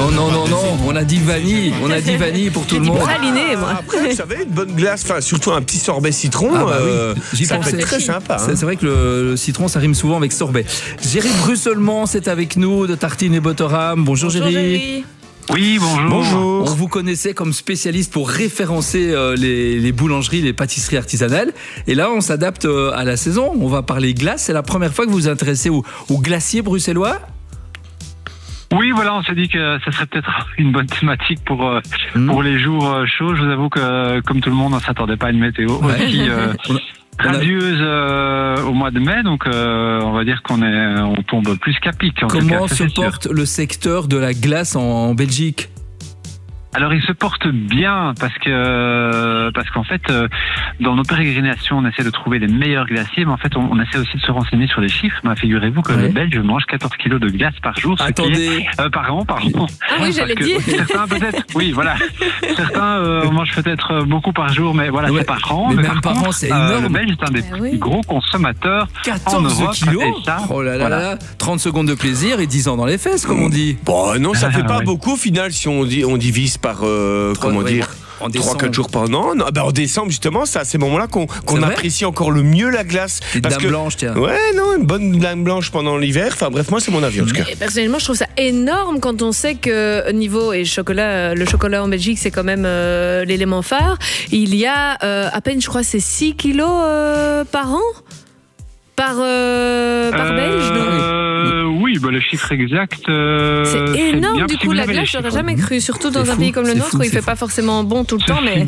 Non, on a dit vanille pour tout le monde. Praliné, moi. Après, vous savez, une bonne glace, enfin surtout un petit sorbet citron, ça peut être très sympa. C'est vrai que le citron, ça rime souvent avec sorbet. Géry Brusselmans, c'est avec nous de Tartines et Botterham. Bonjour Géry. Oui, bonjour. On vous connaissait comme spécialiste pour référencer les boulangeries, les pâtisseries artisanales. Et là, on s'adapte à la saison. On va parler glace. C'est la première fois que vous vous intéressez aux glaciers bruxellois? Oui, voilà, on s'est dit que ça serait peut-être une bonne thématique pour les jours chauds. Je vous avoue que, comme tout le monde, on ne s'attendait pas à une météo aussi radieuse au mois de mai. Donc, on va dire on tombe plus qu'à pic. Comment se porte le secteur de la glace en Belgique ? Alors il se porte bien parce qu'en fait dans nos pérégrinations on essaie de trouver les meilleurs glaciers, mais en fait on essaie aussi de se renseigner sur les chiffres. Figurez-vous que les Belges mangent 14 kilos de glace par jour. Par an. Ah oui, j'allais dire. Certains peut-être, oui voilà. Certains mangent peut-être beaucoup par jour, mais voilà, c'est par an. Mais même par an, c'est énorme. Le Belge est un des plus gros consommateurs 14 en Europe, kilos. Oh là là là, 30 secondes de plaisir et 10 ans dans les fesses, comme on dit. Bon, non, ça fait pas beaucoup au final si on divise par comment dire, 3-4 jours par an. Non, en décembre justement, c'est à ces moments-là qu'on apprécie encore le mieux la glace. Une dame blanche, tiens. Ouais, non, une bonne dame blanche pendant l'hiver. Enfin bref, moi c'est mon avis en tout cas. Et personnellement, je trouve ça énorme quand on sait que niveau le chocolat en Belgique, c'est quand même l'élément phare. Il y a à peine, je crois, c'est 6 kilos par an par Belge. Oui, le chiffre exact. C'est énorme, du coup, la glace, j'aurais jamais cru, surtout dans un pays comme le nôtre où il fait pas forcément bon tout le temps. Mais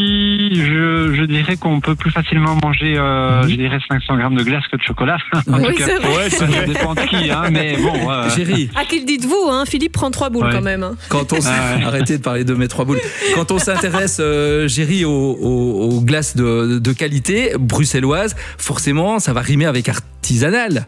je dirais qu'on peut plus facilement manger, je dirais 500 grammes de glace que de chocolat. Oui, c'est vrai. Ouais, ça dépend de qui, mais bon. Géry. À qui le dites-vous, Philippe prend 3 boules quand même. Quand on arrêtez de parler de mes 3 boules. Quand on s'intéresse, Géry, aux glaces de qualité bruxelloises, forcément, ça va rimer avec artisanal.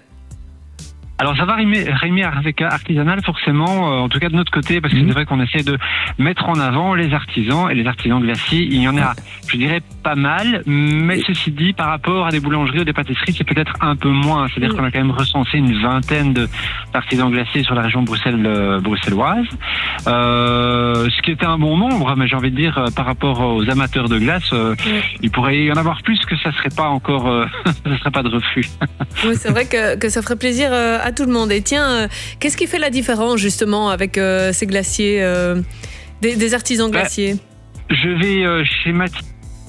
Alors ça va rimer avec artisanal forcément, en tout cas de notre côté, parce que c'est vrai qu'on essaie de mettre en avant les artisans et les artisans glaciers. Il y en a, je dirais, pas mal, mais ceci dit, par rapport à des boulangeries ou des pâtisseries, c'est peut-être un peu moins. C'est-à-dire qu'on a quand même recensé une vingtaine d'artisans glaciers sur la région bruxelloise, ce qui était un bon nombre, mais j'ai envie de dire, par rapport aux amateurs de glace, il pourrait y en avoir plus que ça serait pas encore, ça serait pas de refus. Oui, c'est vrai que ça ferait plaisir à tout le monde. Et tiens, qu'est-ce qui fait la différence justement avec ces glaciers, des artisans glaciers? Je vais schématiser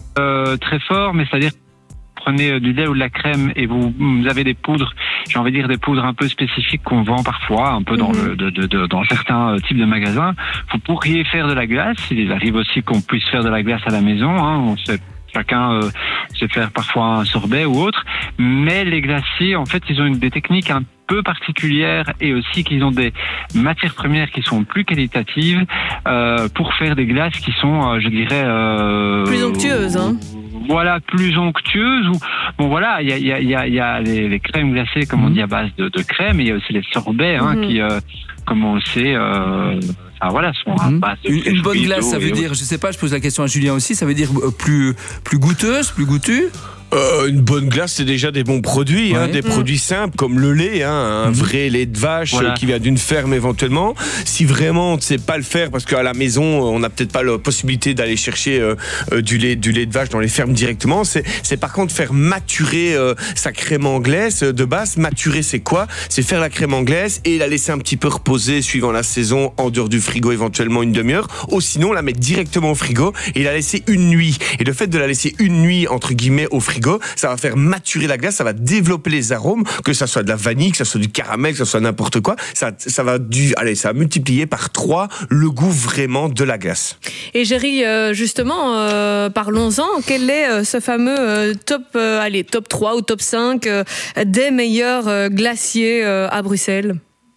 très fort, mais c'est-à-dire prenez du lait ou de la crème et vous avez des poudres, j'ai envie de dire des poudres un peu spécifiques qu'on vend parfois, un peu dans certains types de magasins. Vous pourriez faire de la glace, il arrive aussi qu'on puisse faire de la glace à la maison, on sait. Chacun sait faire parfois un sorbet ou autre, mais les glaciers, en fait, ils ont des techniques un peu particulières et aussi qu'ils ont des matières premières qui sont plus qualitatives pour faire des glaces qui sont, je dirais... plus onctueuses, Voilà, plus onctueuses. Bon, voilà, il y a les crèmes glacées, comme on dit, à base de crème, et il y a aussi les sorbets qui, comme on le sait... voilà, une bonne glace, ça veut dire, je sais pas, je pose la question à Julien aussi, ça veut dire plus goûteuse, plus goûtue? Une bonne glace, c'est déjà des bons produits, des produits simples comme le lait, un vrai lait de vache qui vient d'une ferme éventuellement. Si vraiment on ne sait pas le faire, parce qu'à la maison on n'a peut-être pas la possibilité d'aller chercher du lait de vache dans les fermes directement, c'est par contre faire maturer sa crème anglaise de base. Maturer, c'est quoi? C'est faire la crème anglaise et la laisser un petit peu reposer suivant la saison en dehors du frigo, éventuellement une demi-heure, ou sinon la mettre directement au frigo et la laisser une nuit. Et le fait de la laisser une nuit entre guillemets au frigo, ça va faire maturer la glace, ça va développer les arômes, que ça soit de la vanille, que ça soit du caramel, que ça soit n'importe quoi. Ça va multiplier par 3 le goût vraiment de la glace. Et Géry, justement, parlons-en. Quel est ce fameux top 3 ou top 5 des meilleurs glaciers à Bruxelles?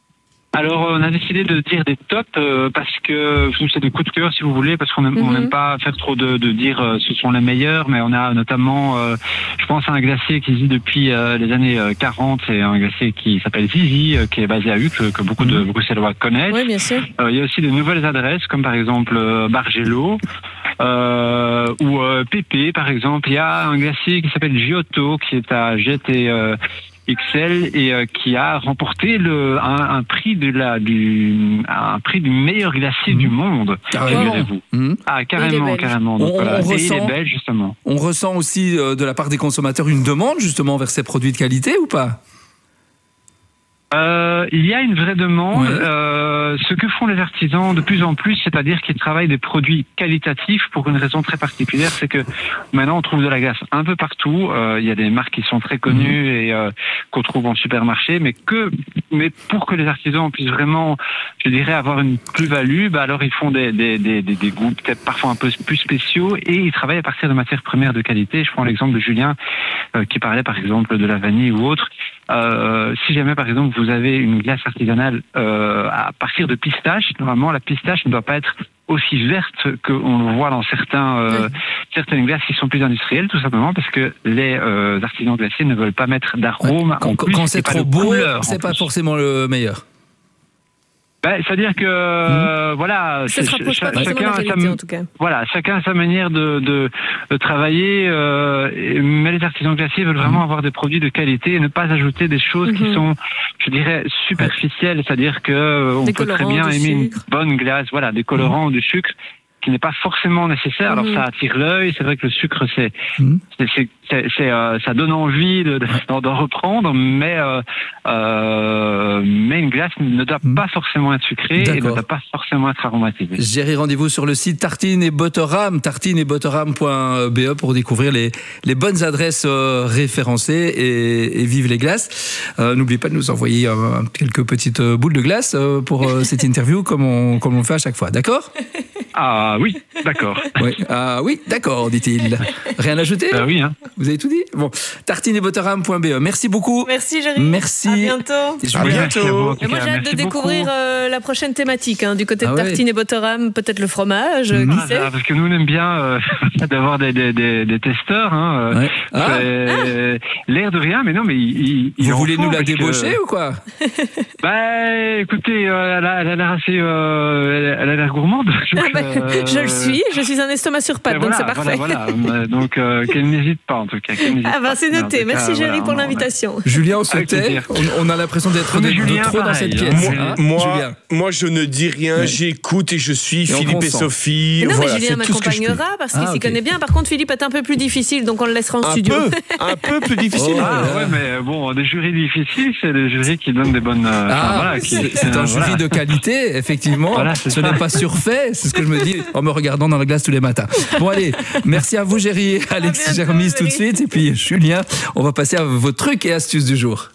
Alors, on a décidé de dire des tops parce que c'est des coups de cœur, si vous voulez, parce qu'on n'aime pas faire trop de dire ce sont les meilleurs, mais on a notamment, je pense à un glacier qui existe depuis les années 40, c'est un glacier qui s'appelle Zizi, qui est basé à Uccle, que beaucoup de Bruxellois connaissent. Oui, bien sûr. Il y a aussi de nouvelles adresses, comme par exemple Bargello, ou Pépé, par exemple. Il y a un glacier qui s'appelle Giotto, qui est à Jette XL et qui a remporté un prix du meilleur glacier du monde. Carrément. Carrément. Donc, et il est belge, justement. On ressent aussi de la part des consommateurs une demande justement vers ces produits de qualité ou pas? Il y a une vraie demande. Ce que font les artisans de plus en plus, c'est-à-dire qu'ils travaillent des produits qualitatifs pour une raison très particulière, c'est que maintenant on trouve de la glace un peu partout. Il y a des marques qui sont très connues et qu'on trouve en supermarché, mais pour que les artisans puissent vraiment, je dirais, avoir une plus-value, alors ils font des goûts peut-être parfois un peu plus spéciaux et ils travaillent à partir de matières premières de qualité. Je prends l'exemple de Julien qui parlait par exemple de la vanille ou autre. Si jamais par exemple vous avez une glace artisanale à partir de pistache, normalement la pistache ne doit pas être aussi verte qu'on le voit dans certaines glaces qui sont plus industrielles, tout simplement parce que les artisans glaciers ne veulent pas mettre d'arôme. Quand c'est trop beau, c'est pas forcément le meilleur. C'est-à-dire que voilà, ça se rapproche pas forcément de la qualité, en tout cas. Voilà, chacun a sa manière de travailler, mais les artisans glaciers veulent vraiment avoir des produits de qualité et ne pas ajouter des choses qui sont, je dirais, superficielles, c'est-à-dire que on peut très bien aimer une bonne glace, voilà, des colorants ou du sucre qui n'est pas forcément nécessaire. Alors ça attire l'œil, c'est vrai que le sucre ça donne envie d'en reprendre, mais une glace ne doit pas forcément être sucrée et ne doit pas forcément être aromatisée. J'ai rendez-vous sur le site Tartine et Botterham, tartineetbotterham.be pour découvrir les bonnes adresses référencées et vive les glaces. N'oubliez pas de nous envoyer quelques petites boules de glace pour cette interview comme on fait à chaque fois, d'accord? Ah oui, d'accord. Oui, d'accord, dit-il. Rien à ajouter? Oui, hein. Vous avez tout dit? Bon, tartineetbotterham.be. Merci beaucoup. Merci, Jérémy. Merci. À bientôt. À bientôt. Et moi, j'ai hâte de découvrir la prochaine thématique du côté de Tartine et Botterham, peut-être le fromage, qui sait. Parce que nous, on aime bien d'avoir des testeurs. L'air de rien, mais non, mais vous voulez nous la débaucher ou quoi? Écoutez, elle a l'air assez, elle a l'air gourmande. Je le suis. Je suis un estomac sur pattes, donc c'est parfait. Voilà. Donc, qu'elle n'hésite pas, en tout cas. C'est noté. Merci, Jérémy, pour l'invitation. Julien, on se tait. On a l'impression d'être de trop dans cette pièce. Moi, je ne dis rien. J'écoute et je suis Philippe et Sophie. Non, mais Julien m'accompagnera parce qu'il s'y connaît bien. Par contre, Philippe est un peu plus difficile, donc on le laissera en studio. Un peu plus difficile. Mais bon, des jurys difficiles, c'est des jurys qui donnent des bonnes. C'est un jury de qualité, effectivement. Ce n'est pas surfait. C'est ce que je me dis en me regardant dans la glace tous les matins. Bon, allez, merci à vous, Géry, Alex Germis, tout de suite. Et puis, Julien, on va passer à vos trucs et astuces du jour.